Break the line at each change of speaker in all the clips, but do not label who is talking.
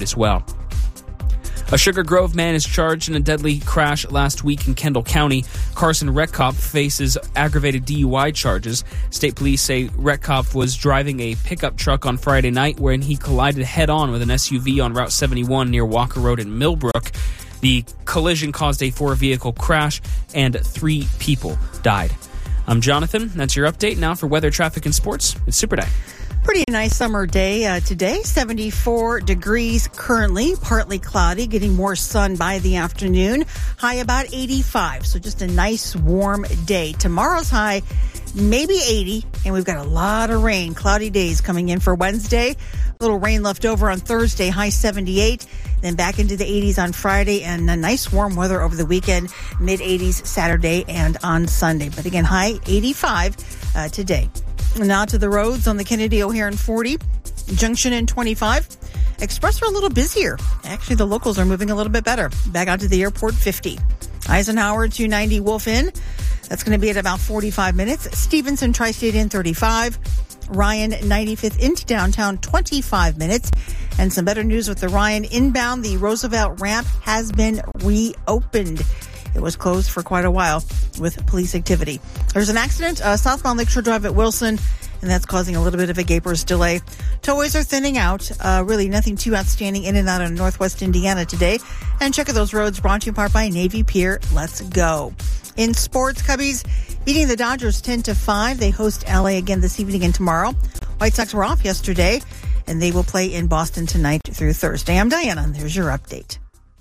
as well. A Sugar Grove man is charged in a deadly crash last week in Kendall County. Carson Retkopf faces aggravated DUI charges. State police say Retkopf was driving a pickup truck on Friday night when he collided head-on with an SUV on Route 71 near Walker Road in Millbrook. The collision caused a 4-vehicle crash and 3 people died. I'm Jonathan. That's your update. Now for weather, traffic, and sports, it's Super Day.
Pretty nice summer day today, 74 degrees currently, partly cloudy, getting more sun by the afternoon, high about 85, so just a nice warm day. Tomorrow's high, maybe 80, and we've got a lot of rain, cloudy days coming in for Wednesday. A little rain left over on Thursday, high 78, then back into the 80s on Friday, and a nice warm weather over the weekend, mid-80s Saturday and on Sunday. But again, high 85 today. Now to the roads on the Kennedy O'Hare 40, Junction in 25. Express are a little busier. Actually, the locals are moving a little bit better. Back out to the airport, 50. Eisenhower 290 Wolf Inn. That's going to be at about 45 minutes. Stevenson Tri-State Inn 35. Ryan 95th into downtown 25 minutes. And some better news with the Ryan inbound. The Roosevelt ramp has been reopened. It was closed for quite a while with police activity. There's an accident southbound Lakeshore Drive at Wilson, and that's causing a little bit of a Gapers delay. Tollways are thinning out. Really nothing too outstanding in and out of Northwest Indiana today. And check out those roads brought to you in part by Navy Pier. Let's go. In sports, Cubbies beating the Dodgers 10-5. They host LA again this evening and tomorrow. White Sox were off yesterday, and they will play in Boston tonight through Thursday. I'm Diana, and there's your update.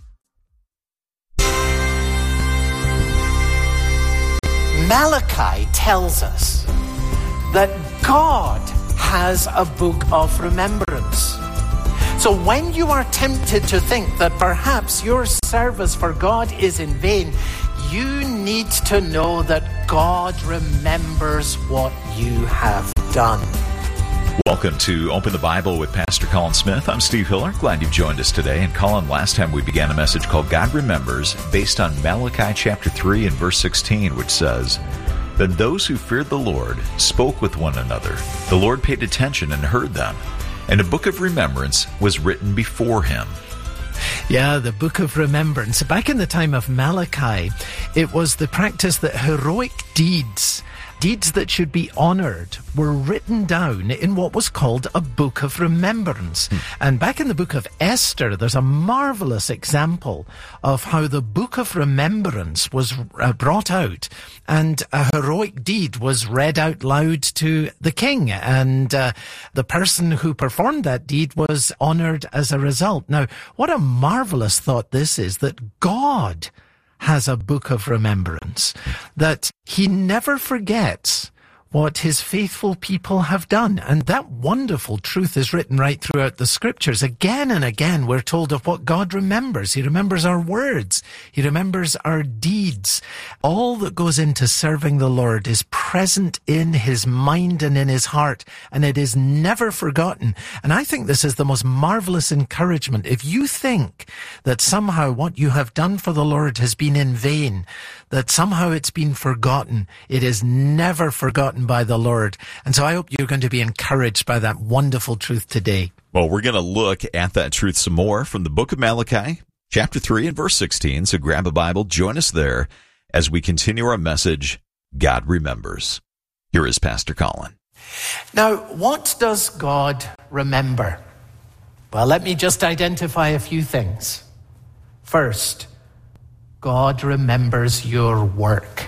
Malachi tells us that God has a book of remembrance. So when you are tempted to think that perhaps your service for God is in vain, you need to know that God remembers what you have done.
Welcome to Open the Bible with Pastor Colin Smith. I'm Steve Hiller. Glad you've joined us today. And Colin, last time we began a message called God Remembers, based on Malachi chapter 3 and verse 16, which says, "Then those who feared the Lord spoke with one another. The Lord paid attention and heard them, and a book of remembrance was written before him."
Yeah, the book of remembrance. Back in the time of Malachi, it was the practice that heroic deeds that should be honored, were written down in what was called a book of remembrance. And back in the book of Esther, there's a marvelous example of how the book of remembrance was brought out, and a heroic deed was read out loud to the king, and the person who performed that deed was honored as a result. Now, what a marvelous thought this is, that God has a book of remembrance, that he never forgets what his faithful people have done. And that wonderful truth is written right throughout the scriptures. Again and again, we're told of what God remembers. He remembers our words. He remembers our deeds. All that goes into serving the Lord is present in his mind and in his heart, and it is never forgotten. And I think this is the most marvelous encouragement. If you think that somehow what you have done for the Lord has been in vain, that somehow it's been forgotten, it is never forgotten by the Lord. And so I hope you're going to be encouraged by that wonderful truth today.
Well, we're going to look at that truth some more from the book of Malachi, chapter 3 and verse 16. So grab a Bible, join us there as we continue our message, God Remembers. Here is Pastor Colin.
Now, what does God remember? Well, let me just identify a few things. First, God remembers your work.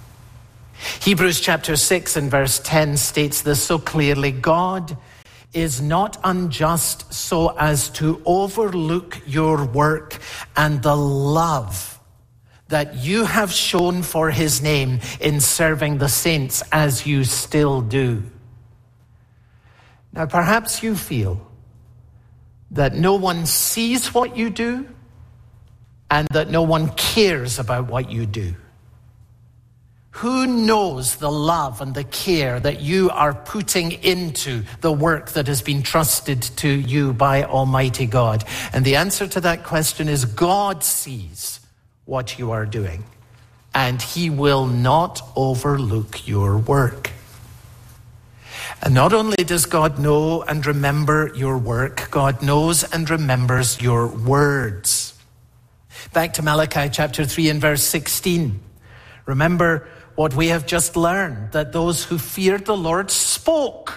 Hebrews chapter 6 and verse 10 states this so clearly: God is not unjust so as to overlook your work and the love that you have shown for his name in serving the saints as you still do. Now, perhaps you feel that no one sees what you do and that no one cares about what you do. Who knows the love and the care that you are putting into the work that has been trusted to you by Almighty God? And the answer to that question is God sees what you are doing, and he will not overlook your work. And not only does God know and remember your work, God knows and remembers your words. Back to Malachi chapter 3 and verse 16. Remember what we have just learned, that those who feared the Lord spoke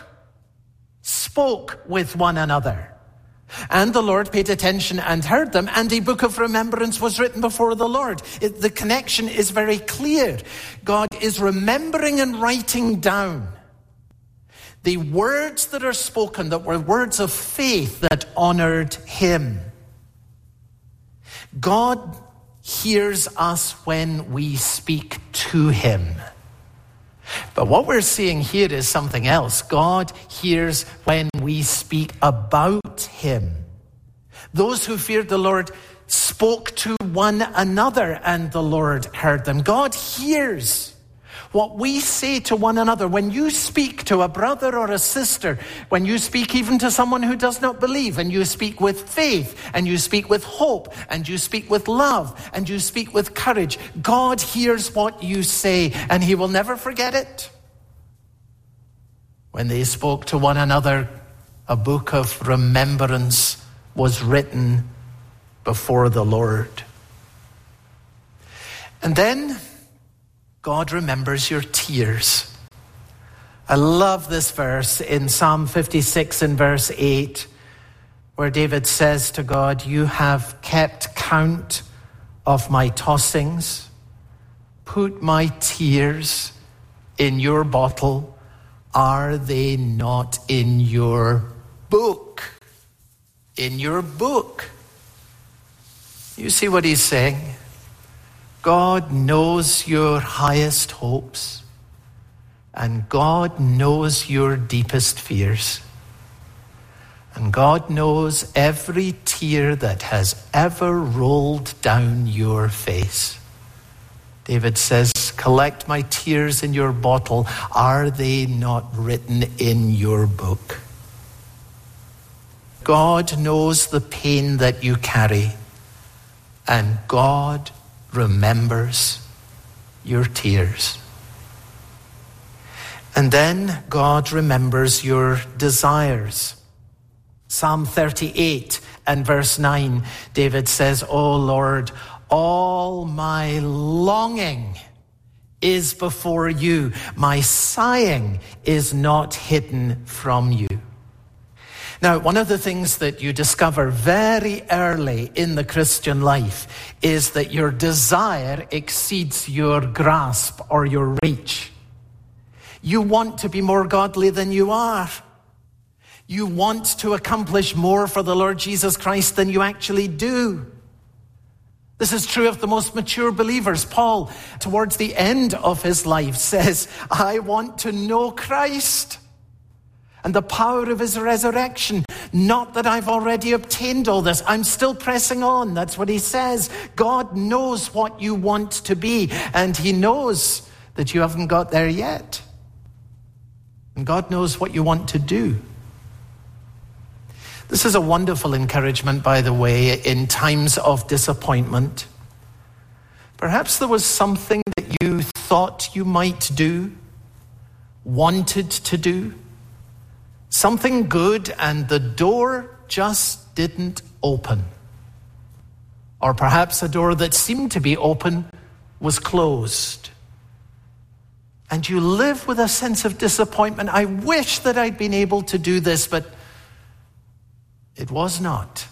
with one another. And the Lord paid attention and heard them, and a book of remembrance was written before the Lord. The connection is very clear. God is remembering and writing down the words that are spoken, that were words of faith that honored him. God hears us when we speak to him. But what we're seeing here is something else. God hears when we speak about him. Those who feared the Lord spoke to one another, and the Lord heard them. God hears what we say to one another. When you speak to a brother or a sister, when you speak even to someone who does not believe, and you speak with faith, and you speak with hope, and you speak with love, and you speak with courage, God hears what you say, and he will never forget it. When they spoke to one another, a book of remembrance was written before the Lord. And then God remembers your tears. I love this verse in Psalm 56 and verse 8, where David says to God, "You have kept count of my tossings. Put my tears in your bottle. Are they not in your book?" In your book. You see what he's saying? God knows your highest hopes, and God knows your deepest fears. And God knows every tear that has ever rolled down your face. David says, "Collect my tears in your bottle. Are they not written in your book?" God knows the pain that you carry, and God remembers your tears. And then God remembers your desires. Psalm 38 and verse 9, David says, "O Lord, all my longing is before you. My sighing is not hidden from you." Now, one of the things that you discover very early in the Christian life is that your desire exceeds your grasp or your reach. You want to be more godly than you are. You want to accomplish more for the Lord Jesus Christ than you actually do. This is true of the most mature believers. Paul, towards the end of his life, says, "I want to know Christ and the power of his resurrection. Not that I've already obtained all this. I'm still pressing on." That's what he says. God knows what you want to be, and he knows that you haven't got there yet. And God knows what you want to do. This is a wonderful encouragement, by the way, in times of disappointment. Perhaps there was something that you thought you might do, wanted to do, something good, and the door just didn't open. Or perhaps a door that seemed to be open was closed. And you live with a sense of disappointment. I wish that I'd been able to do this, but it was not.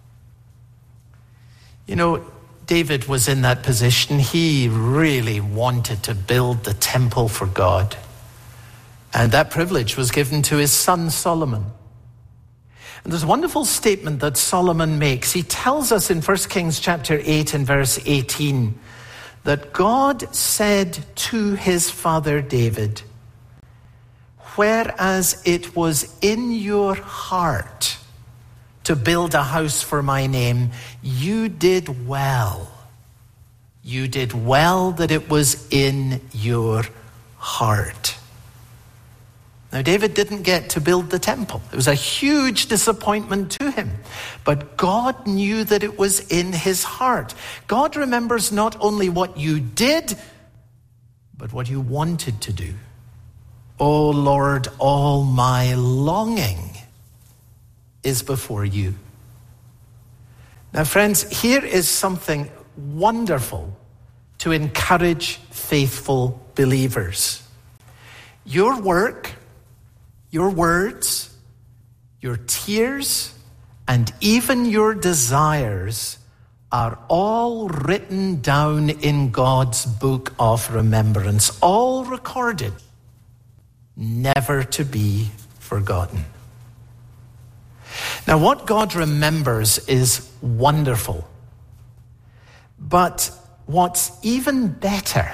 You know, David was in that position. He really wanted to build the temple for God. And that privilege was given to his son Solomon. And there's a wonderful statement that Solomon makes. He tells us in 1 Kings chapter 8 and verse 18 that God said to his father David, "Whereas it was in your heart to build a house for my name, you did well. You did well that it was in your heart." Now, David didn't get to build the temple. It was a huge disappointment to him. But God knew that it was in his heart. God remembers not only what you did, but what you wanted to do. O Lord, all my longing is before you. Now, friends, here is something wonderful to encourage faithful believers. Your work, your words, your tears, and even your desires are all written down in God's book of remembrance, all recorded, never to be forgotten. Now, what God remembers is wonderful. But what's even better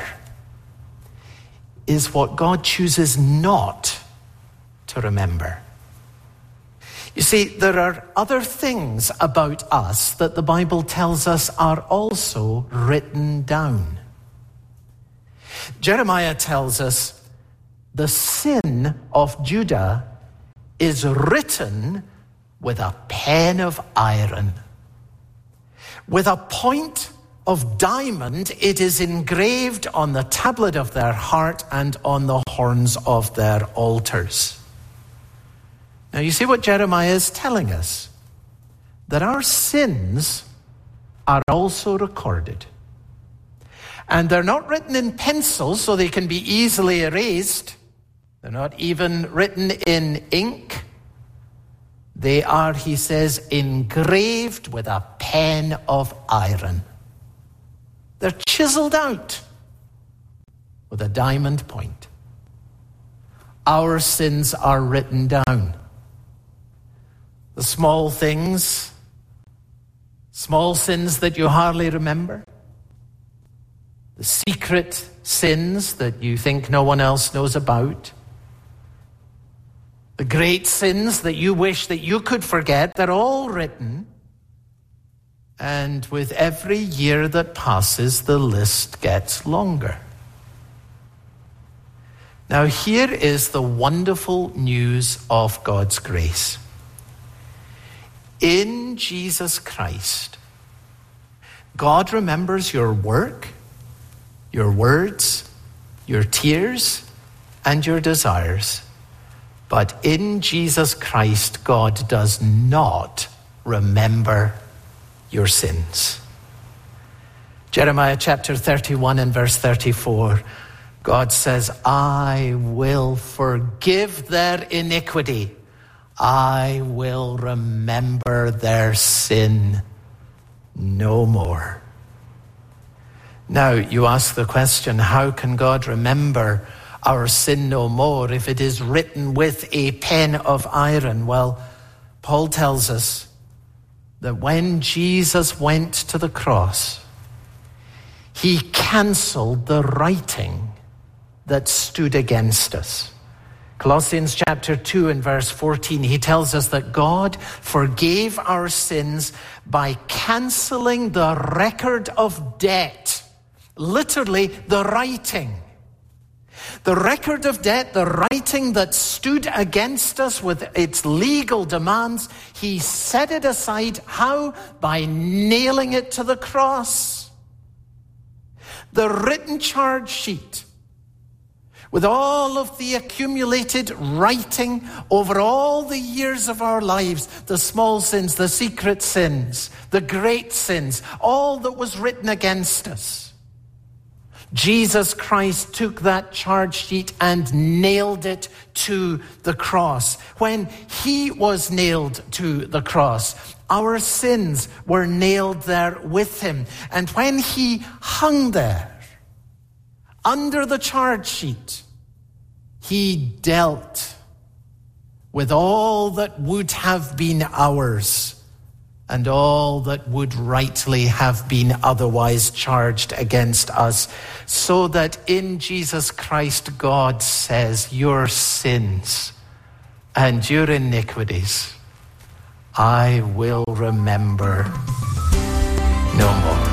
is what God chooses not to remember. You see, there are other things about us that the Bible tells us are also written down. Jeremiah tells us the sin of Judah is written with a pen of iron. With a point of diamond, it is engraved on the tablet of their heart and on the horns of their altars. Now, you see what Jeremiah is telling us? That our sins are also recorded. And they're not written in pencil so they can be easily erased. They're not even written in ink. They are, he says, engraved with a pen of iron. They're chiseled out with a diamond point. Our sins are written down. The small things, small sins that you hardly remember. The secret sins that you think no one else knows about. The great sins that you wish that you could forget, they're all written. And with every year that passes, the list gets longer. Now, here is the wonderful news of God's grace. In Jesus Christ, God remembers your work, your words, your tears, and your desires. But in Jesus Christ, God does not remember your sins. Jeremiah chapter 31 and verse 34, God says, I will forgive their iniquity. I will remember their sin no more. Now, you ask the question, how can God remember our sin no more if it is written with a pen of iron? Well, Paul tells us that when Jesus went to the cross, he canceled the writing that stood against us. Colossians chapter 2 and verse 14, he tells us that God forgave our sins by canceling the record of debt. Literally, the writing. The record of debt, the writing that stood against us with its legal demands, he set it aside. How? By nailing it to the cross. The written charge sheet, with all of the accumulated writing over all the years of our lives, the small sins, the secret sins, the great sins, all that was written against us. Jesus Christ took that charge sheet and nailed it to the cross. When he was nailed to the cross, our sins were nailed there with him. And when he hung there, under the charge sheet, he dealt with all that would have been ours and all that would rightly have been otherwise charged against us, so that in Jesus Christ, God says, your sins and your iniquities I will remember no more.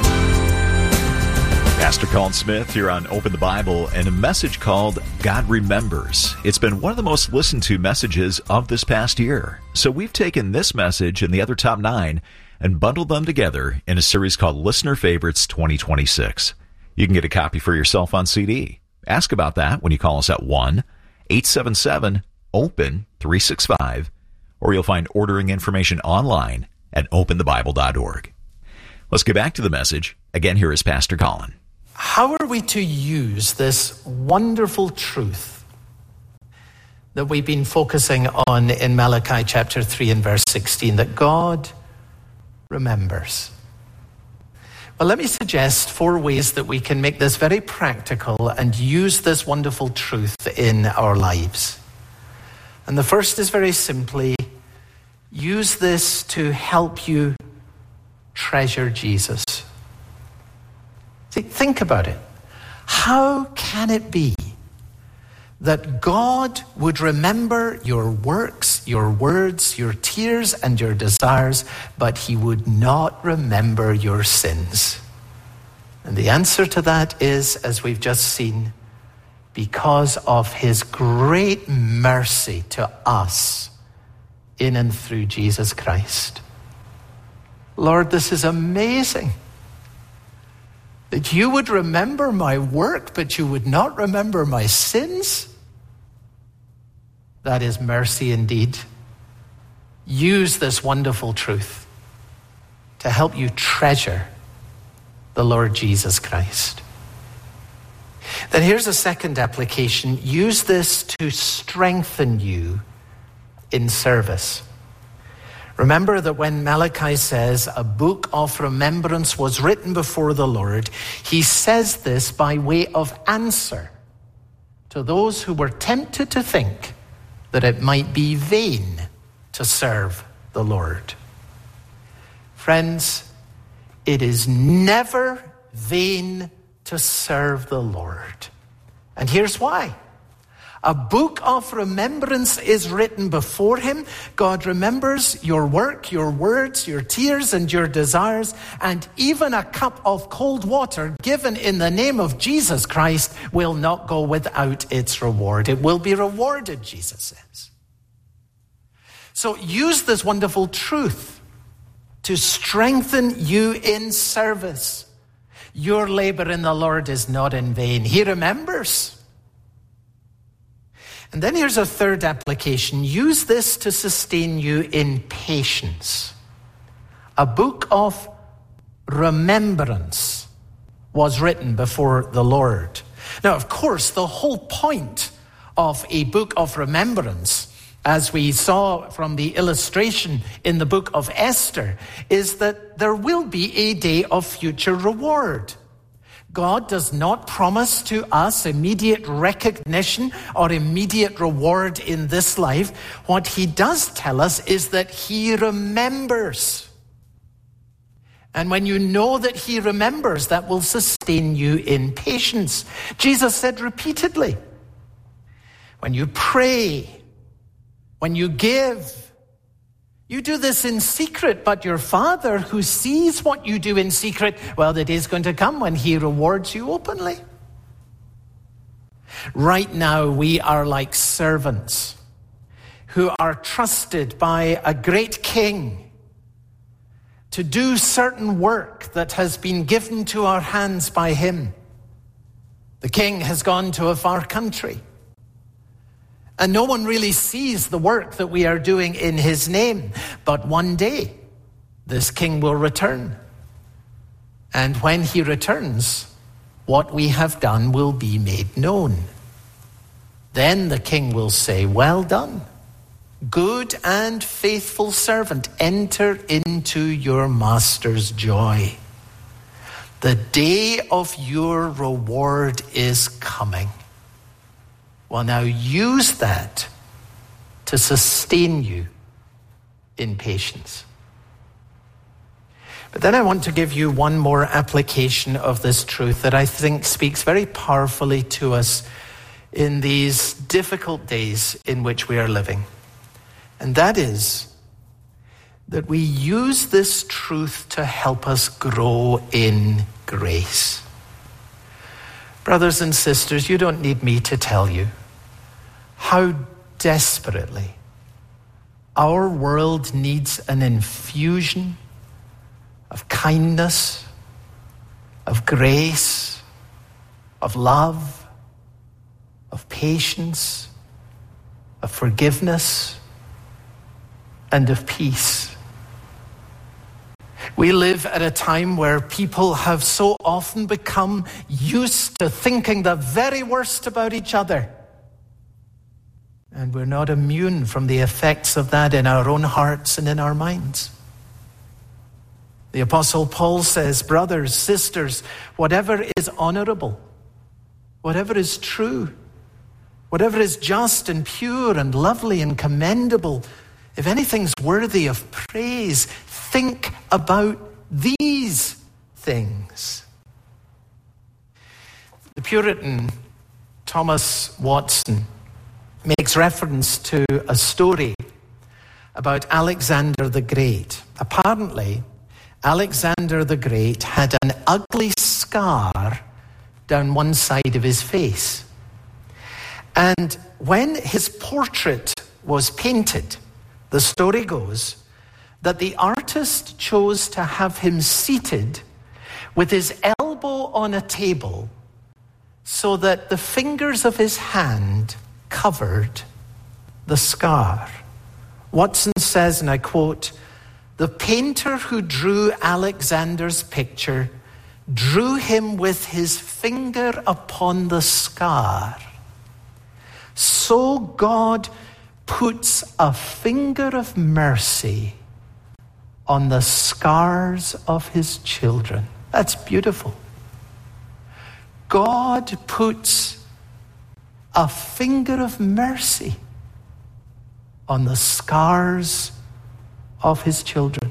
Pastor Colin Smith here on Open the Bible, and a message called God Remembers. It's been one of the most listened to messages of this past year. So we've taken this message and the other top 9 and bundled them together in a series called Listener Favorites 2026. You can get a copy for yourself on CD. Ask about that when you call us at 877-OPEN-365, or you'll find ordering information online at openthebible.org. Let's get back to the message. Again, here is Pastor Colin.
How are we to use this wonderful truth that we've been focusing on in Malachi chapter 3 and verse 16, that God remembers? Well, let me suggest 4 ways that we can make this very practical and use this wonderful truth in our lives. And the first is very simply, use this to help you treasure Jesus. See, think about it. How can it be that God would remember your works, your words, your tears, and your desires, but he would not remember your sins? And the answer to that is, as we've just seen, because of his great mercy to us in and through Jesus Christ. Lord, this is amazing. That you would remember my work, but you would not remember my sins. That is mercy indeed. Use this wonderful truth to help you treasure the Lord Jesus Christ. Then here's a second application. Use this to strengthen you in service. Remember that when Malachi says a book of remembrance was written before the Lord, he says this by way of answer to those who were tempted to think that it might be vain to serve the Lord. Friends, it is never vain to serve the Lord. And here's why. A book of remembrance is written before him. God remembers your work, your words, your tears, and your desires. And even a cup of cold water given in the name of Jesus Christ will not go without its reward. It will be rewarded, Jesus says. So use this wonderful truth to strengthen you in service. Your labor in the Lord is not in vain. He remembers. And then here's a third application. Use this to sustain you in patience. A book of remembrance was written before the Lord. Now, of course, the whole point of a book of remembrance, as we saw from the illustration in the book of Esther, is that there will be a day of future reward. God does not promise to us immediate recognition or immediate reward in this life. What he does tell us is that he remembers. And when you know that he remembers, that will sustain you in patience. Jesus said repeatedly, when you pray, when you give, you do this in secret, but your Father who sees what you do in secret, well, the day is going to come when he rewards you openly. Right now, we are like servants who are trusted by a great king to do certain work that has been given to our hands by him. The king has gone to a far country. And no one really sees the work that we are doing in his name. But one day, this king will return. And when he returns, what we have done will be made known. Then the king will say, well done, good and faithful servant, enter into your master's joy. The day of your reward is coming. Well, now use that to sustain you in patience. But then I want to give you one more application of this truth that I think speaks very powerfully to us in these difficult days in which we are living. And that is that we use this truth to help us grow in grace. Brothers and sisters, you don't need me to tell you how desperately our world needs an infusion of kindness, of grace, of love, of patience, of forgiveness, and of peace. We live at a time where people have so often become used to thinking the very worst about each other. And we're not immune from the effects of that in our own hearts and in our minds. The Apostle Paul says, brothers, sisters, whatever is honorable, whatever is true, whatever is just and pure and lovely and commendable, if anything's worthy of praise, think about these things. The Puritan Thomas Watson makes reference to a story about Alexander the Great. Apparently, Alexander the Great had an ugly scar down one side of his face. And when his portrait was painted, the story goes that the artist chose to have him seated with his elbow on a table so that the fingers of his hand covered the scar. Watson says, and I quote, "The painter who drew Alexander's picture drew him with his finger upon the scar. So God puts a finger of mercy on the scars of his children." That's beautiful. God puts a finger of mercy on the scars of his children.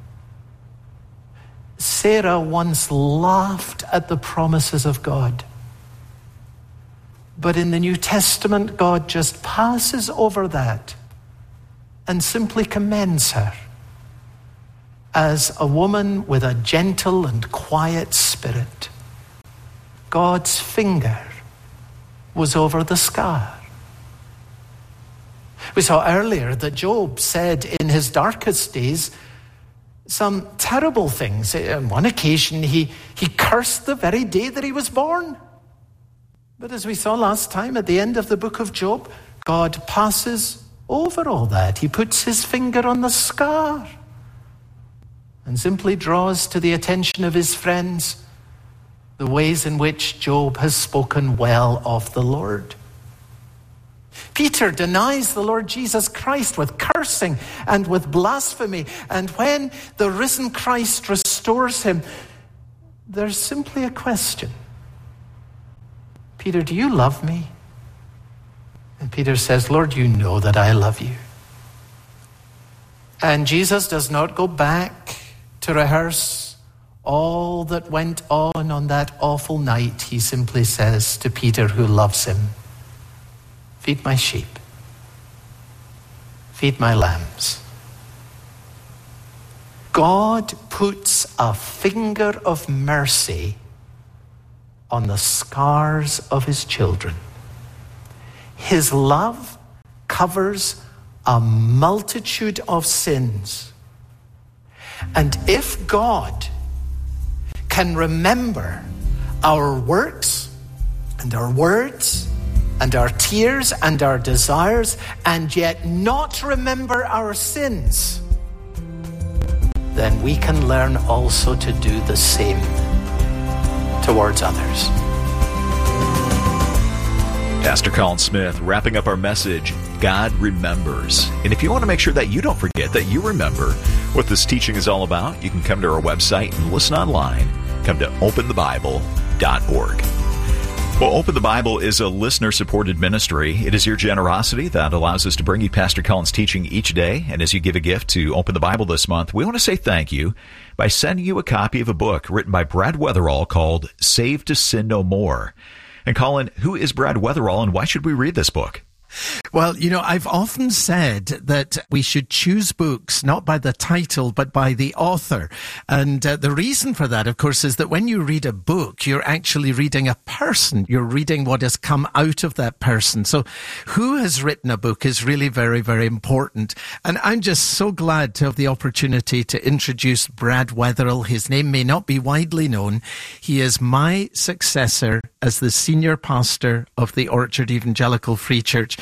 Sarah once laughed at the promises of God. But in the New Testament, God just passes over that and simply commends her as a woman with a gentle and quiet spirit. God's finger was over the scar. We saw earlier that Job said in his darkest days some terrible things. On one occasion, he cursed the very day that he was born. But as we saw last time at the end of the book of Job, God passes over all that. He puts his finger on the scar and simply draws to the attention of his friends the ways in which Job has spoken well of the Lord. Peter denies the Lord Jesus Christ with cursing and with blasphemy. And when the risen Christ restores him, there's simply a question. Peter, do you love me? And Peter says, Lord, you know that I love you. And Jesus does not go back to rehearse all that went on that awful night. He simply says to Peter, who loves him, feed my sheep, feed my lambs. God puts a finger of mercy on the scars of his children. His love covers a multitude of sins. And if God can remember our works and our words and our tears and our desires, and yet not remember our sins, then we can learn also to do the same towards others.
Pastor Colin Smith wrapping up our message, God Remembers. And if you want to make sure that you don't forget, that you remember what this teaching is all about, you can come to our website and listen online. Come to openthebible.org. Well, Open the Bible is a listener-supported ministry. It is your generosity that allows us to bring you Pastor Colin's teaching each day. And as you give a gift to Open the Bible this month, we want to say thank you by sending you a copy of a book written by Brad Weatherall called Saved to Sin No More. And Colin, who is Brad Weatherall and why should we read this book?
Well, you know, I've often said that we should choose books not by the title, but by the author. And the reason for that, of course, is that when you read a book, you're actually reading a person. You're reading what has come out of that person. So who has written a book is really very, very important. And I'm just so glad to have the opportunity to introduce Brad Weatherall. His name may not be widely known. He is my successor as the senior pastor of the Orchard Evangelical Free Church.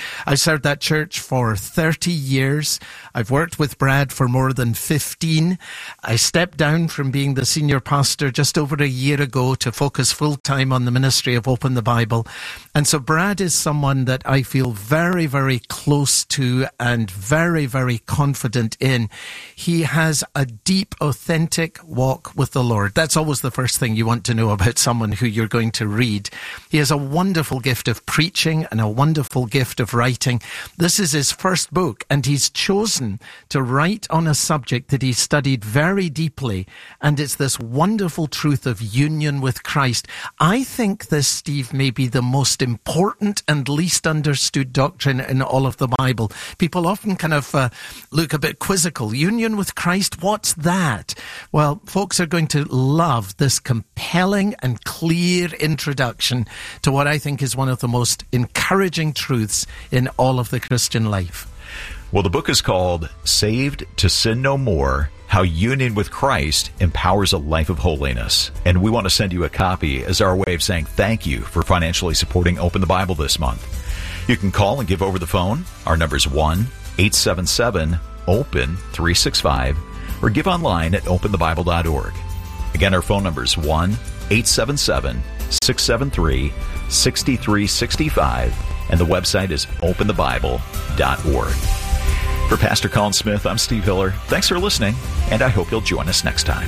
I served that church for 30 years. I've worked with Brad for more than 15. I stepped down from being the senior pastor just over a year ago to focus full-time on the ministry of Open the Bible. And so Brad is someone that I feel very, very close to and very, very confident in. He has a deep, authentic walk with the Lord. That's always the first thing you want to know about someone who you're going to read. He has a wonderful gift of preaching and a wonderful gift of writing. This is his first book, and he's chosen to write on a subject that he studied very deeply, and it's this wonderful truth of union with Christ. I think this, Steve, may be the most important and least understood doctrine in all of the Bible. People often kind of look a bit quizzical. Union with Christ, what's that? Well, folks are going to love this compelling and clear introduction to what I think is one of the most encouraging truths in all of the Christian life.
Well, the book is called Saved to Sin No More, How Union with Christ Empowers a Life of Holiness. And we want to send you a copy as our way of saying thank you for financially supporting Open the Bible this month. You can call and give over the phone. Our number is 1-877-OPEN-365 or give online at openthebible.org. Again, our phone number is 1-877-673-6365 and the website is openthebible.org. For Pastor Colin Smith, I'm Steve Hiller. Thanks for listening, and I hope you'll join us next time.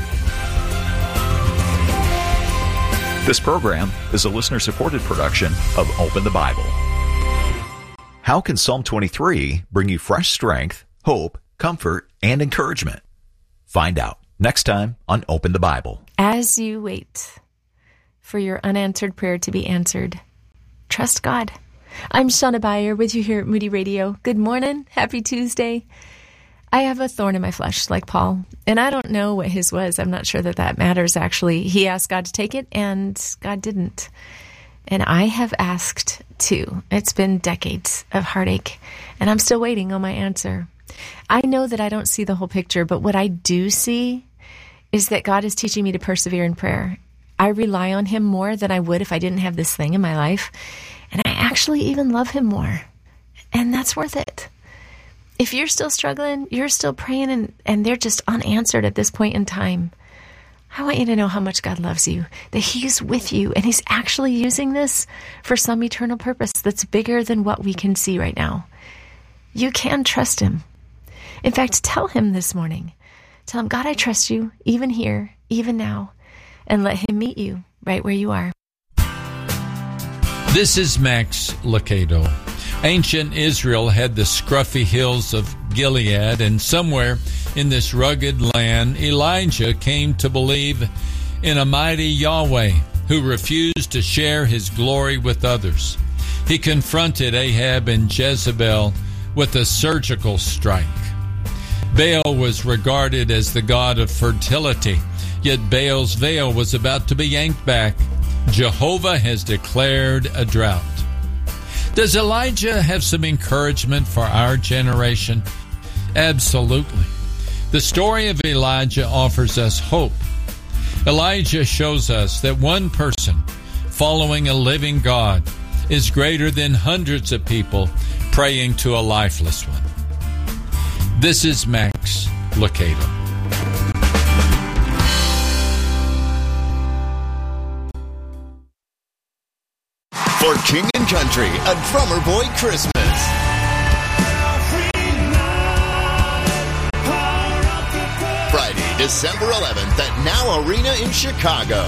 This program is a listener-supported production of Open the Bible. How can Psalm 23 bring you fresh strength, hope, comfort, and encouragement? Find out next time on Open the Bible.
As you wait for your unanswered prayer to be answered, trust God. I'm Shauna Beyer with you here at Moody Radio. Good morning. Happy Tuesday. I have a thorn in my flesh like Paul, and I don't know what his was. I'm not sure that matters, actually. He asked God to take it, and God didn't. And I have asked too. It's been decades of heartache, and I'm still waiting on my answer. I know that I don't see the whole picture, but what I do see is that God is teaching me to persevere in prayer. I rely on Him more than I would if I didn't have this thing in my life. And I actually even love Him more. And that's worth it. If you're still struggling, you're still praying, and they're just unanswered at this point in time, I want you to know how much God loves you, that He's with you, and He's actually using this for some eternal purpose that's bigger than what we can see right now. You can trust Him. In fact, tell Him this morning. Tell Him, God, I trust you, even here, even now, and let Him meet you right where you are.
This is Max Lucado. Ancient Israel had the scruffy hills of Gilead, and somewhere in this rugged land, Elijah came to believe in a mighty Yahweh who refused to share his glory with others. He confronted Ahab and Jezebel with a surgical strike. Baal was regarded as the god of fertility, yet Baal's veil was about to be yanked back. Jehovah has declared a drought. Does Elijah have some encouragement for our generation? Absolutely. The story of Elijah offers us hope. Elijah shows us that one person following a living God is greater than hundreds of people praying to a lifeless one. This is Max Lucado.
For King and Country, a Drummer Boy Christmas. Friday, December 11th at Now Arena in Chicago.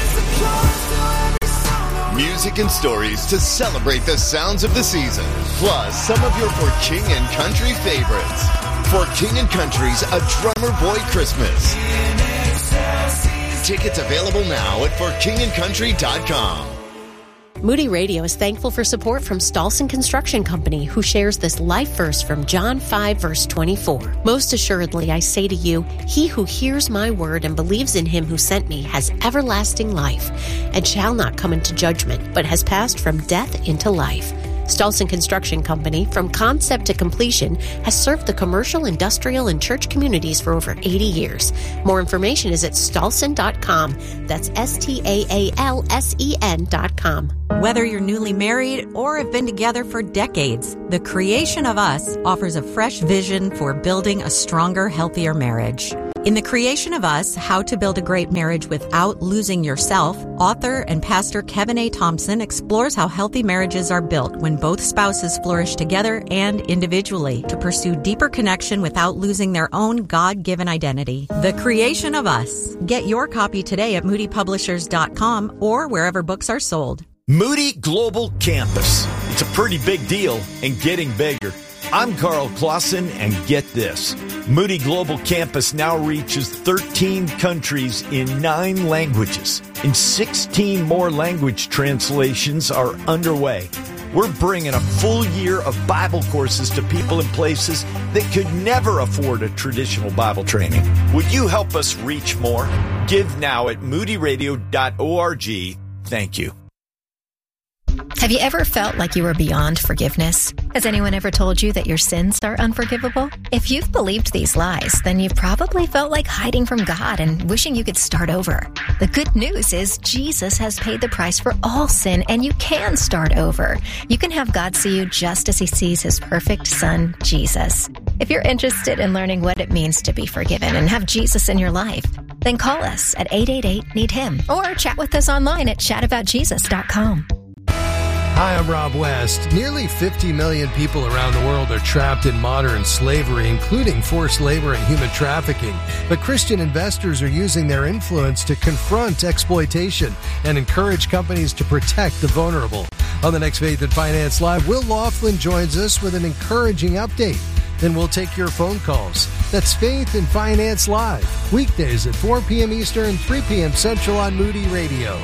Music and stories to celebrate the sounds of the season, plus some of your For King and Country favorites. For King and Country's A Drummer Boy Christmas. Tickets available now at forkingandcountry.com.
Moody Radio is thankful for support from Stolson Construction Company, who shares this life verse from John 5, verse 24. Most assuredly, I say to you, he who hears my word and believes in him who sent me has everlasting life, and shall not come into judgment, but has passed from death into life. Stolson Construction Company, from concept to completion, has served the commercial, industrial, and church communities for over 80 years. More information is at stolson.com. That's STAALSEN.com.
Whether you're newly married or have been together for decades, The Creation of Us offers a fresh vision for building a stronger, healthier marriage. In The Creation of Us, How to Build a Great Marriage Without Losing Yourself, author and pastor Kevin A. Thompson explores how healthy marriages are built when both spouses flourish together and individually to pursue deeper connection without losing their own God-given identity. The Creation of Us. Get your copy today at moodypublishers.com or wherever books are sold.
Moody Global Campus. It's a pretty big deal and getting bigger. I'm Carl Clausen, and get this. Moody Global Campus now reaches 13 countries in 9 languages, and 16 more language translations are underway. We're bringing a full year of Bible courses to people in places that could never afford a traditional Bible training. Would you help us reach more? Give now at moodyradio.org. Thank you.
Have you ever felt like you were beyond forgiveness? Has anyone ever told you that your sins are unforgivable? If you've believed these lies, then you've probably felt like hiding from God and wishing you could start over. The good news is Jesus has paid the price for all sin, and you can start over. You can have God see you just as he sees his perfect son, Jesus. If you're interested in learning what it means to be forgiven and have Jesus in your life, then call us at 888-NEED-HIM or chat with us online at chataboutjesus.com.
Hi, I'm Rob West. Nearly 50 million people around the world are trapped in modern slavery, including forced labor and human trafficking. But Christian investors are using their influence to confront exploitation and encourage companies to protect the vulnerable. On the next Faith and Finance Live, Will Laughlin joins us with an encouraging update. Then we'll take your phone calls. That's Faith and Finance Live, weekdays at 4 p.m. Eastern, 3 p.m. Central on Moody Radio.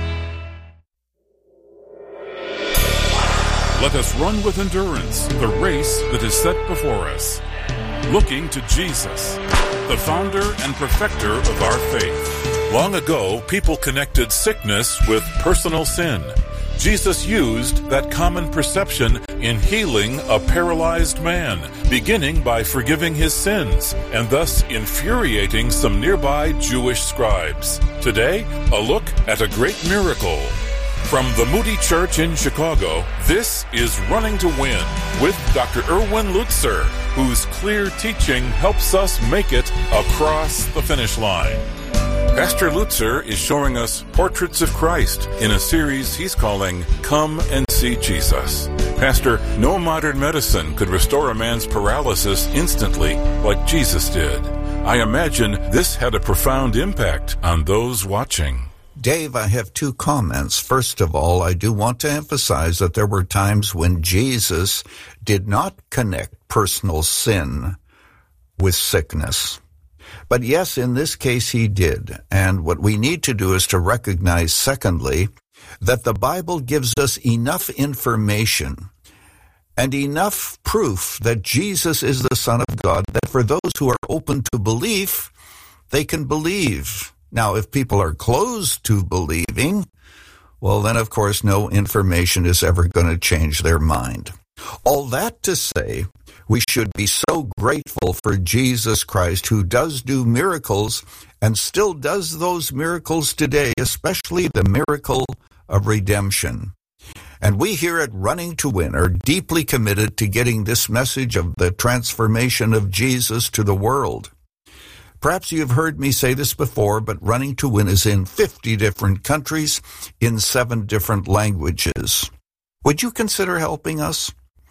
Let us run with endurance the race that is set before us, looking to Jesus, the founder and perfecter of our faith. Long ago, people connected sickness with personal sin. Jesus used that common perception in healing a paralyzed man, beginning by forgiving his sins, and thus infuriating some nearby Jewish scribes. Today, a look at a great miracle. From the Moody Church in Chicago, this is Running to Win with Dr. Erwin Lutzer, whose clear teaching helps us make it across the finish line. Pastor Lutzer is showing us portraits of Christ in a series he's calling Come and See Jesus. Pastor, no modern medicine could restore a man's paralysis instantly like Jesus did. I imagine this had a profound impact on those watching.
Dave, I have 2 comments. First of all, I do want to emphasize that there were times when Jesus did not connect personal sin with sickness. But yes, in this case he did. And what we need to do is to recognize, secondly, that the Bible gives us enough information and enough proof that Jesus is the Son of God, that for those who are open to belief, they can believe. Now, if people are closed to believing, well, then, of course, no information is ever going to change their mind. All that to say, we should be so grateful for Jesus Christ, who does do miracles and still does those miracles today, especially the miracle of redemption. And we here at Running to Win are deeply committed to getting this message of the transformation of Jesus to the world. Perhaps you've heard me say this before, but Running to Win is in 50 different countries in 7 different languages. Would you consider helping us?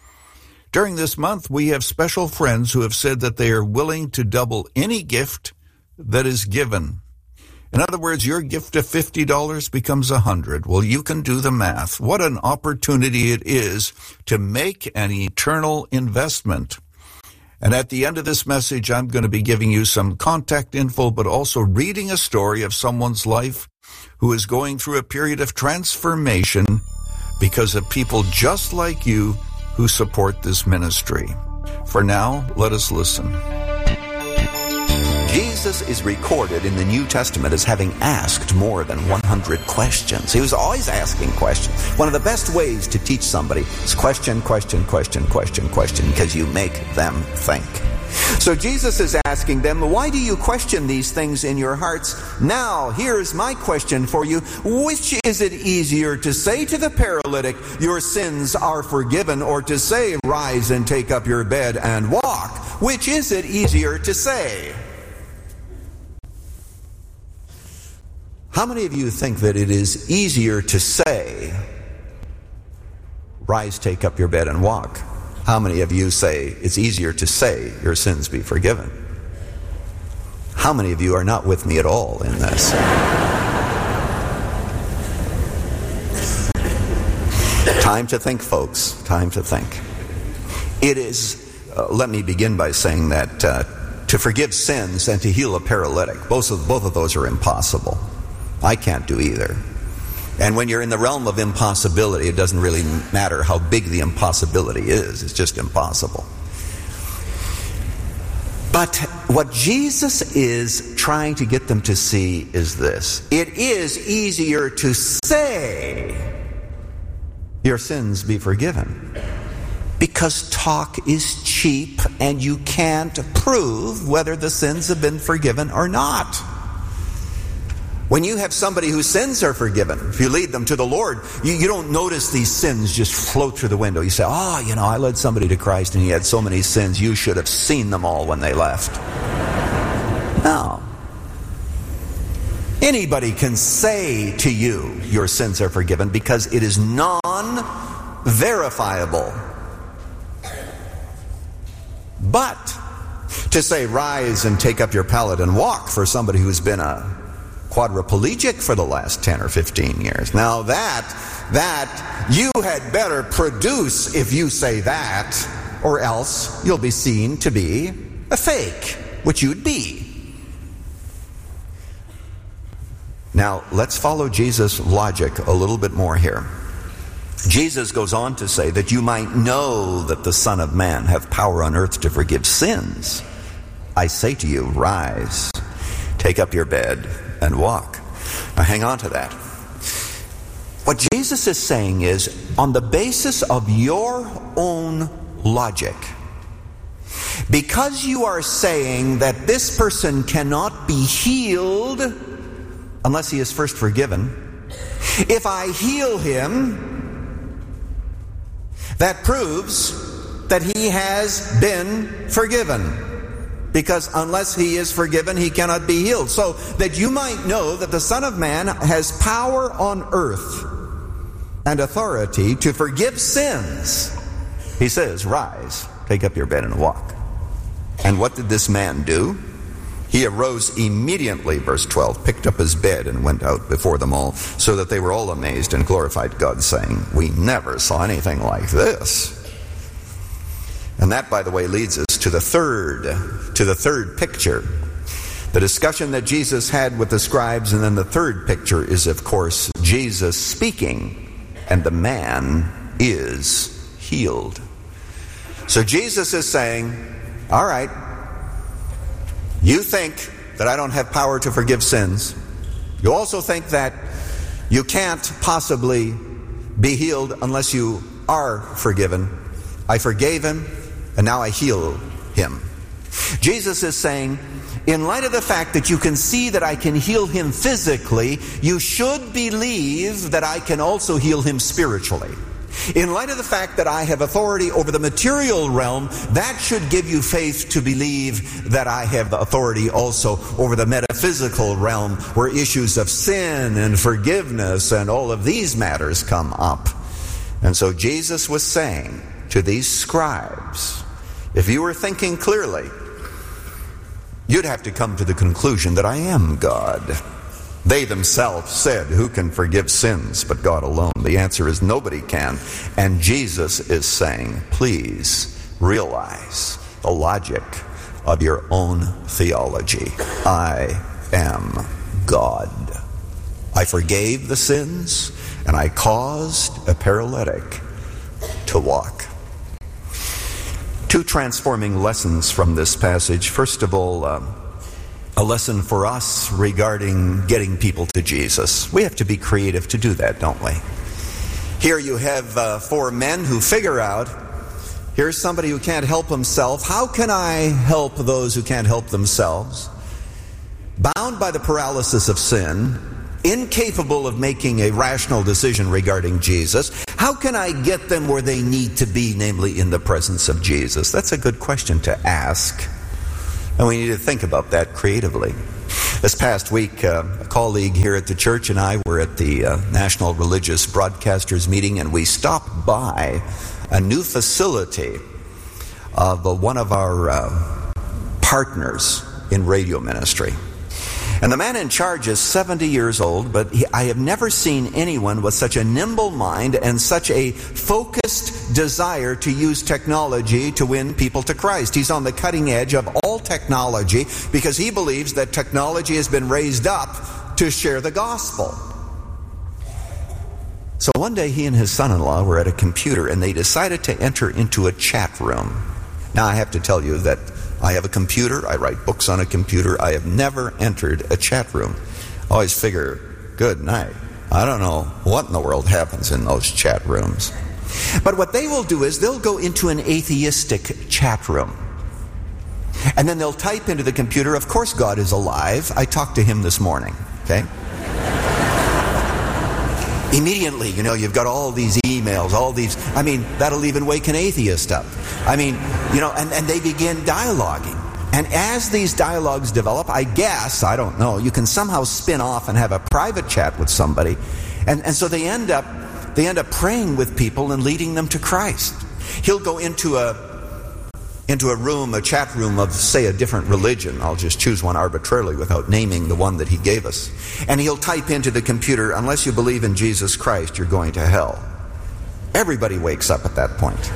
During this month, we have special friends who have said that they are willing to double any gift that is given. In other words, your gift of $50 becomes $100. Well, you can do the math. What an opportunity it is to make an eternal investment. And at the end of this message, I'm going to be giving you some contact info, but also reading a story of someone's life who is going through a period of transformation because of people just like you who support this ministry. For now, let us listen. Jesus
Jesus is recorded in the New Testament as having asked more than 100 questions. He was always asking questions. One of the best ways to teach somebody is question, because you make them think. So Jesus is asking them, why do you question these things in your hearts? Now, here's my question for you. Which is it easier to say to the paralytic, your sins are forgiven, or to say, rise and take up your bed and walk? Which is it easier to say? How many of you think that it is easier to say, rise, take up your bed and walk? How many of you say it's easier to say your sins be forgiven? How many of you are not with me at all in this? Time to think, folks. Time to think. It is, let me begin by saying that to forgive sins and to heal a paralytic, both of those are impossible. I can't do either. And when you're in the realm of impossibility, it doesn't really matter how big the impossibility is. It's just impossible. But what Jesus is trying to get them to see is this. It is easier to say, your sins be forgiven, because talk is cheap and you can't prove whether the sins have been forgiven or not. When you have somebody whose sins are forgiven, if you lead them to the Lord, you don't notice these sins just float through the window. You say, I led somebody to Christ and he had so many sins, you should have seen them all when they left. No. Anybody can say to you, your sins are forgiven, because it is non-verifiable. But to say, rise and take up your pallet and walk, for somebody who's been a quadriplegic for the last 10 or 15 years. Now that you had better produce if you say that, or else you'll be seen to be a fake, which you'd be. Now, let's follow Jesus' logic a little bit more here. Jesus goes on to say that you might know that the Son of Man hath power on earth to forgive sins. I say to you, rise, take up your bed, and walk. Now hang on to that. What Jesus is saying is, on the basis of your own logic, because you are saying that this person cannot be healed unless he is first forgiven, if I heal him, that proves that he has been forgiven. Because unless he is forgiven, he cannot be healed. So that you might know that the Son of Man has power on earth and authority to forgive sins, he says, rise, take up your bed and walk. And what did this man do? He arose immediately, verse 12, picked up his bed and went out before them all, so that they were all amazed and glorified God, saying, we never saw anything like this. And that, by the way, leads us to the third picture. The discussion that Jesus had with the scribes, and then the third picture is, of course, Jesus speaking, and the man is healed. So Jesus is saying, all right, you think that I don't have power to forgive sins. You also think that you can't possibly be healed unless you are forgiven. I forgave him, and now I heal him. Jesus is saying, in light of the fact that you can see that I can heal him physically, you should believe that I can also heal him spiritually. In light of the fact that I have authority over the material realm, that should give you faith to believe that I have the authority also over the metaphysical realm, where issues of sin and forgiveness and all of these matters come up. And so Jesus was saying to these scribes, if you were thinking clearly, you'd have to come to the conclusion that I am God. They themselves said, who can forgive sins but God alone? The answer is nobody can. And Jesus is saying, please realize the logic of your own theology. I am God. I forgave the sins, and I caused a paralytic to walk. Two transforming lessons from this passage. First of all, a lesson for us regarding getting people to Jesus. We have to be creative to do that, don't we? Here you have 4 men who figure out, here's somebody who can't help himself. How can I help those who can't help themselves? Bound by the paralysis of sin, incapable of making a rational decision regarding Jesus. How can I get them where they need to be, namely in the presence of Jesus? That's a good question to ask. And we need to think about that creatively. This past week, a colleague here at the church and I were at the National Religious Broadcasters meeting, and we stopped by a new facility of one of our partners in radio ministry. And the man in charge is 70 years old, but I have never seen anyone with such a nimble mind and such a focused desire to use technology to win people to Christ. He's on the cutting edge of all technology because he believes that technology has been raised up to share the gospel. So one day he and his son-in-law were at a computer and they decided to enter into a chat room. Now I have to tell you that I have a computer, I write books on a computer, I have never entered a chat room. I always figure, good night. I don't know what in the world happens in those chat rooms. But what they will do is they'll go into an atheistic chat room. And then they'll type into the computer, of course God is alive. I talked to him this morning, okay? Immediately, you've got all these emails, that'll even wake an atheist up. And they begin dialoguing. And as these dialogues develop, I don't know, you can somehow spin off and have a private chat with somebody. And so they end up praying with people and leading them to Christ. He'll go into a room, a chat room of, say, a different religion. I'll just choose one arbitrarily without naming the one that he gave us. And he'll type into the computer, unless you believe in Jesus Christ, you're going to hell. Everybody wakes up at that point.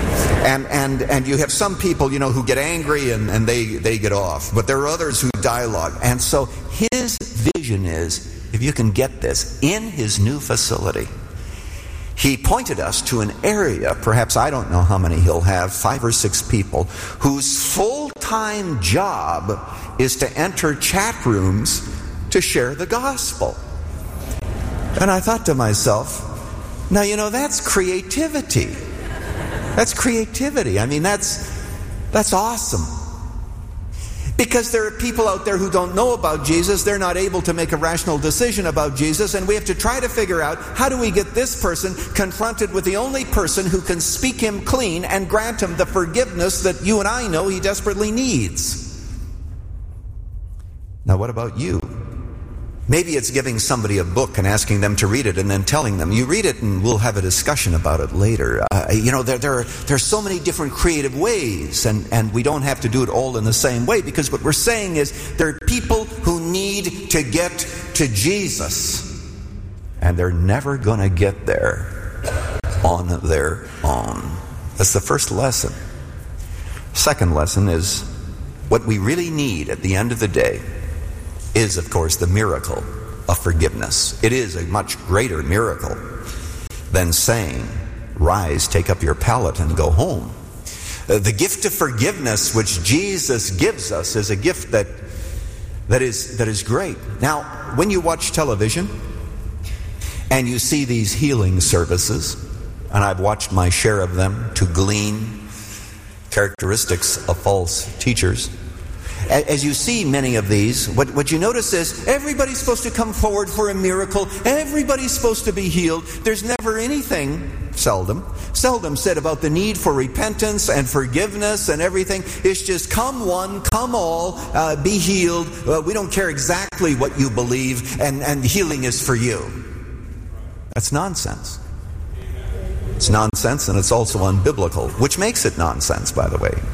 And you have some people, who get angry and they get off. But there are others who dialogue. And so his vision is, if you can get this, in his new facility, he pointed us to an area, perhaps I don't know how many he'll have, 5 or 6 people, whose full-time job is to enter chat rooms to share the gospel. And I thought to myself, now, that's creativity. That's creativity. That's awesome. Because there are people out there who don't know about Jesus. They're not able to make a rational decision about Jesus. And we have to try to figure out, how do we get this person confronted with the only person who can speak him clean and grant him the forgiveness that you and I know he desperately needs? Now, what about you? Maybe it's giving somebody a book and asking them to read it and then telling them, you read it and we'll have a discussion about it later. There are so many different creative ways, and we don't have to do it all in the same way, because what we're saying is there are people who need to get to Jesus, and they're never going to get there on their own. That's the first lesson. Second lesson is, what we really need at the end of the day is, of course, the miracle of forgiveness. It is a much greater miracle than saying, rise, take up your pallet and go home. The gift of forgiveness which Jesus gives us is a gift that is great. Now, when you watch television and you see these healing services, and I've watched my share of them to glean characteristics of false teachers, as you see many of these, what you notice is everybody's supposed to come forward for a miracle. Everybody's supposed to be healed. There's never anything, seldom said about the need for repentance and forgiveness and everything. It's just come one, come all, be healed. We don't care exactly what you believe, and healing is for you. That's nonsense. It's nonsense, and it's also unbiblical, which makes it nonsense, by the way.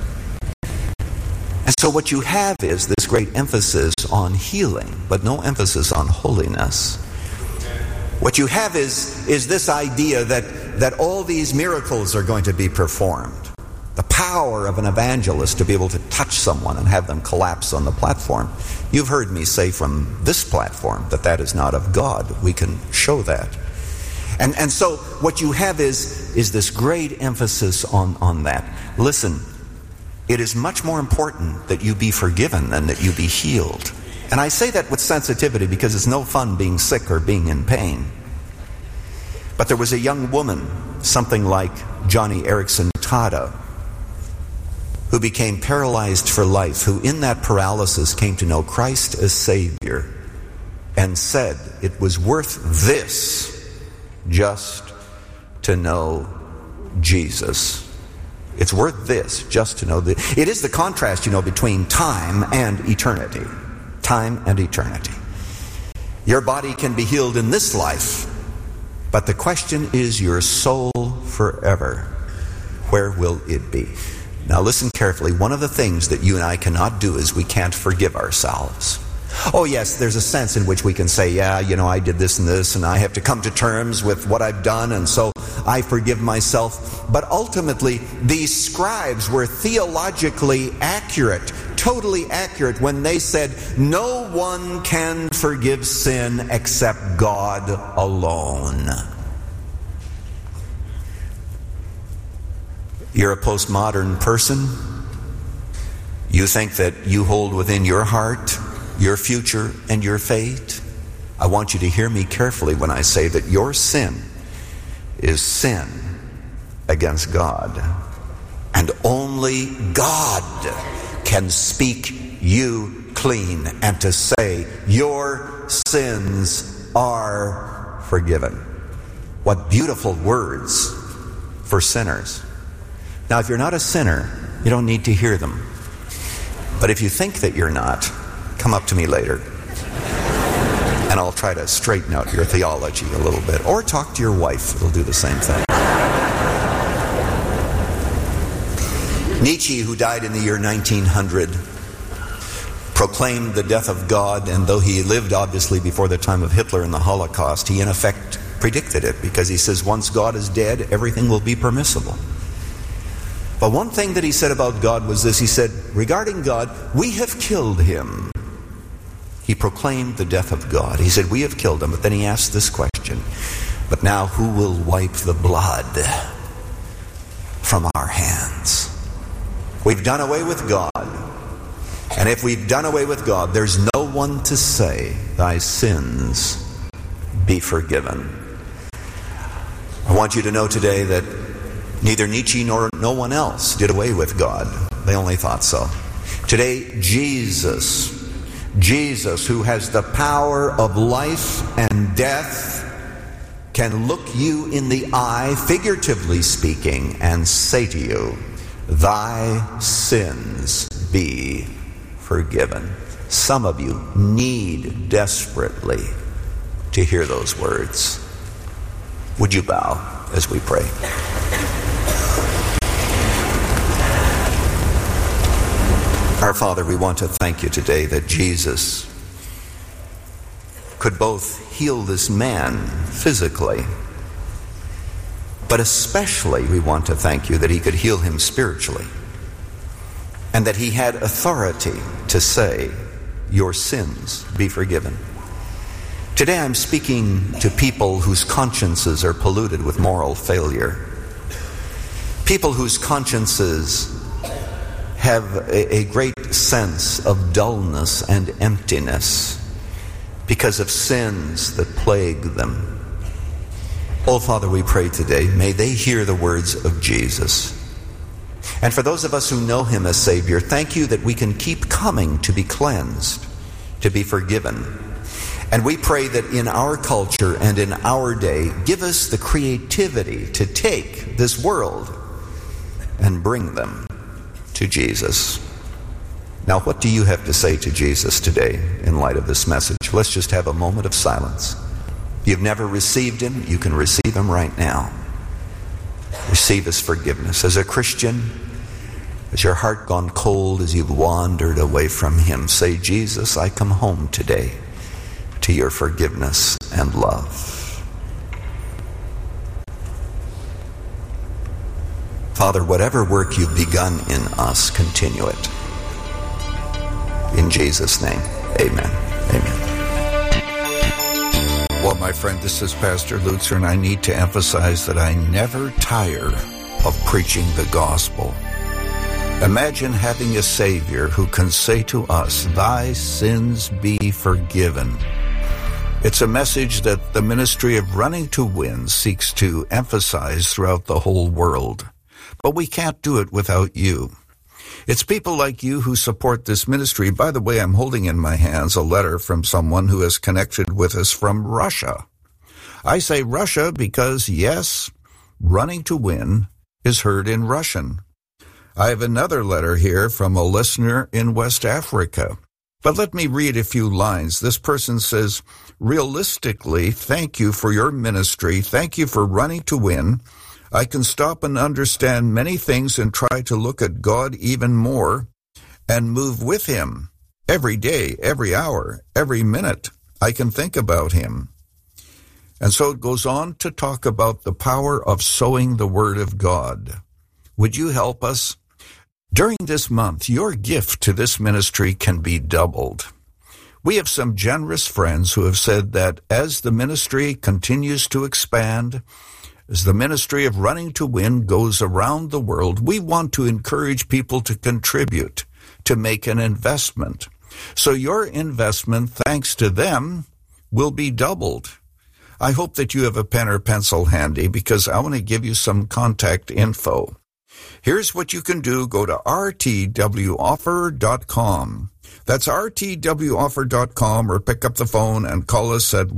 And so what you have is this great emphasis on healing, but no emphasis on holiness. What you have is this idea that all these miracles are going to be performed. The power of an evangelist to be able to touch someone and have them collapse on the platform. You've heard me say from this platform that is not of God. We can show that. And so what you have is this great emphasis on that. Listen, it is much more important that you be forgiven than that you be healed. And I say that with sensitivity because it's no fun being sick or being in pain. But there was a young woman, something like Johnny Erickson Tada, who became paralyzed for life, who in that paralysis came to know Christ as Savior and said it was worth this just to know Jesus. It's worth this just to know this. It is the contrast, between time and eternity. Time and eternity. Your body can be healed in this life, but the question is your soul forever. Where will it be? Now listen carefully. One of the things that you and I cannot do is we can't forgive ourselves. Oh yes, there's a sense in which we can say, I did this and this, and I have to come to terms with what I've done, and so I forgive myself. But ultimately, these scribes were theologically accurate, totally accurate, when they said, no one can forgive sin except God alone. You're a postmodern person. You think that you hold within your heart your future and your fate. I want you to hear me carefully when I say that your sin is sin against God. And only God can speak you clean and to say your sins are forgiven. What beautiful words for sinners. Now, if you're not a sinner, you don't need to hear them. But if you think that you're not, come up to me later, and I'll try to straighten out your theology a little bit. Or talk to your wife. It'll do the same thing. Nietzsche, who died in the year 1900, proclaimed the death of God, and though he lived obviously before the time of Hitler and the Holocaust, he in effect predicted it, because he says once God is dead, everything will be permissible. But one thing that he said about God was this. He said, regarding God, we have killed him. He proclaimed the death of God. He said, we have killed him. But then he asked this question, but now who will wipe the blood from our hands? We've done away with God. And if we've done away with God, there's no one to say, thy sins be forgiven. I want you to know today that neither Nietzsche nor no one else did away with God. They only thought so. Today, Jesus, who has the power of life and death, can look you in the eye, figuratively speaking, and say to you, thy sins be forgiven. Some of you need desperately to hear those words. Would you bow as we pray? Our Father, we want to thank you today that Jesus could both heal this man physically, but especially we want to thank you that he could heal him spiritually, and that he had authority to say, your sins be forgiven. Today I'm speaking to people whose consciences are polluted with moral failure, people whose consciences have a great sense of dullness and emptiness because of sins that plague them. Oh, Father, we pray today, may they hear the words of Jesus. And for those of us who know him as Savior, thank you that we can keep coming to be cleansed, to be forgiven. And we pray that in our culture and in our day, give us the creativity to take this world and bring them to Jesus. Now, what do you have to say to Jesus today in light of this message? Let's just have a moment of silence. If you've never received him, you can receive him right now. Receive his forgiveness. As a Christian, has your heart gone cold as you've wandered away from him? Say, Jesus, I come home today to your forgiveness and love. Father, whatever work you've begun in us, continue it. In Jesus' name, amen. Amen.
Well, my friend, this is Pastor Lutzer, and I need to emphasize that I never tire of preaching the gospel. Imagine having a Savior who can say to us, "Thy sins be forgiven." It's a message that the ministry of Running to Win seeks to emphasize throughout the whole world. But we can't do it without you. It's people like you who support this ministry. By the way, I'm holding in my hands a letter from someone who is connected with us from Russia. I say Russia because, yes, Running to Win is heard in Russian. I have another letter here from a listener in West Africa. But let me read a few lines. This person says, "Realistically, thank you for your ministry. Thank you for Running to Win. I can stop and understand many things and try to look at God even more and move with Him. Every day, every hour, every minute, I can think about Him." And so it goes on to talk about the power of sowing the Word of God. Would you help us? During this month, your gift to this ministry can be doubled. We have some generous friends who have said that as the ministry continues to expand, as the ministry of Running to Win goes around the world, we want to encourage people to contribute, to make an investment. So your investment, thanks to them, will be doubled. I hope that you have a pen or pencil handy because I want to give you some contact info. Here's what you can do. Go to rtwoffer.com. That's rtwoffer.com, or pick up the phone and call us at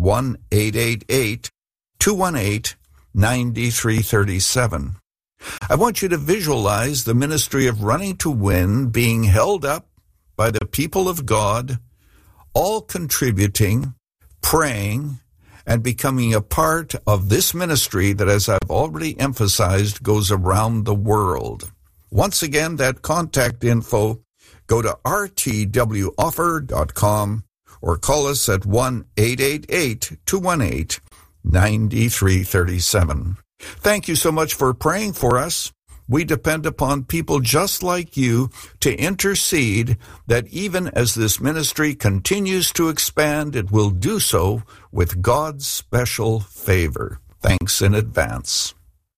1-888-218-9337. I want you to visualize the ministry of Running to Win being held up by the people of God, all contributing, praying, and becoming a part of this ministry that, as I've already emphasized, goes around the world. Once again, that contact info, go to rtwoffer.com or call us at 1-888-218-9337. Thank you so much for praying for us. We depend upon people just like you to intercede that even as this ministry continues to expand, it will do so with God's special favor. Thanks in advance.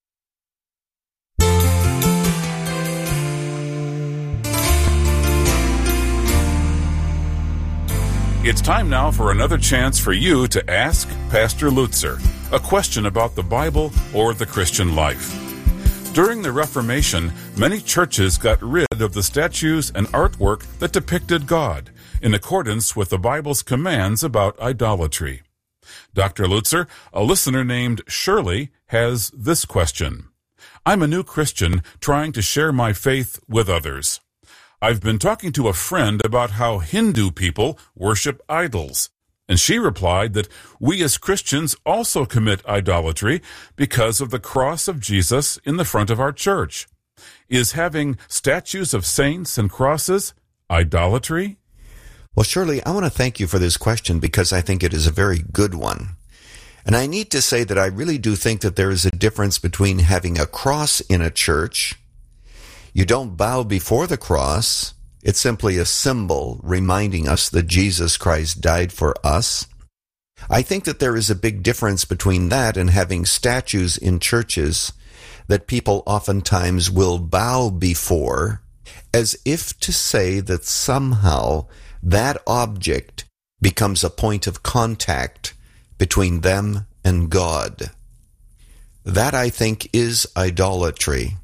It's time now for another chance for you to ask Pastor Lutzer a question about the Bible or the Christian life. During the Reformation, many churches got rid of the statues and artwork that depicted God, in accordance with the Bible's commands about idolatry. Dr. Lutzer, a listener named Shirley, has this question. I'm a new Christian trying to share my faith with others. I've been talking to a friend about how Hindu people worship idols, and she replied that we as Christians also commit idolatry because of the cross of Jesus in the front of our church. Is having statues of saints and crosses idolatry?
Well, Shirley, I want to thank you for this question because I think it is a very good one. And I need to say that I really do think that there is a difference between having a cross in a church. You don't bow before the cross. It's simply a symbol reminding us that Jesus Christ died for us. I think that there is a big difference between that and having statues in churches that people oftentimes will bow before, as if to say that somehow that object becomes a point of contact between them and God. That, I think, is idolatry.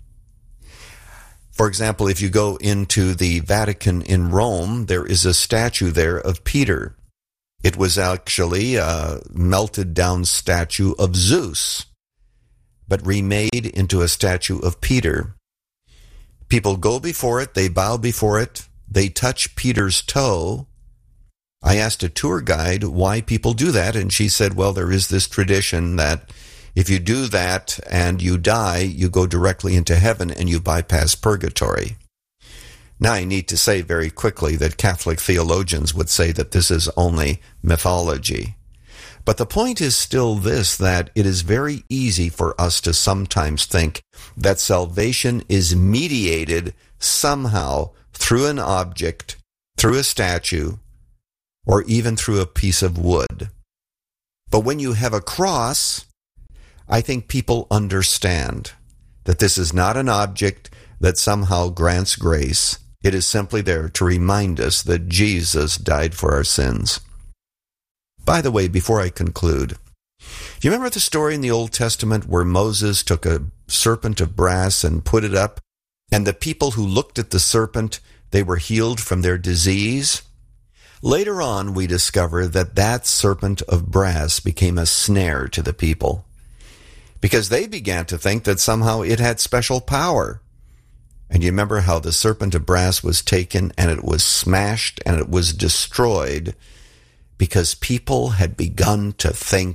For example, if you go into the Vatican in Rome, there is a statue there of Peter. It was actually a melted down statue of Zeus, but remade into a statue of Peter. People go before it, they bow before it, they touch Peter's toe. I asked a tour guide why people do that, and she said, well, there is this tradition that if you do that and you die, you go directly into heaven and you bypass purgatory. Now, I need to say very quickly that Catholic theologians would say that this is only mythology. But the point is still this, that it is very easy for us to sometimes think that salvation is mediated somehow through an object, through a statue, or even through a piece of wood. But when you have a cross, I think people understand that this is not an object,
that somehow grants grace. It is simply there to remind us that Jesus died for our sins. By the way, before I conclude, do you remember the story in the Old Testament where Moses took a serpent of brass and put it up, and the people who looked at the serpent, they were healed from their disease? Later on, we discover that that serpent of brass became a snare to the people, because they began to think that somehow it had special power. And you remember how the serpent of brass was taken and it was smashed and it was destroyed because people had begun to think